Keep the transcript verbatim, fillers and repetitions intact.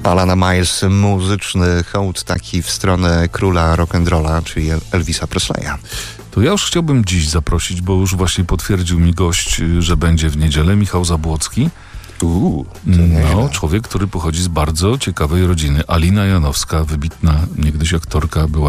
Alana Miles, muzyczny hołd taki w stronę króla rock'n'rolla, czyli Elvisa Presleya. To ja już chciałbym dziś zaprosić, bo już właśnie potwierdził mi gość, że będzie w niedzielę, Michał Zabłocki. Uuu, no, człowiek, który pochodzi z bardzo ciekawej rodziny. Alina Janowska, wybitna niegdyś aktorka, była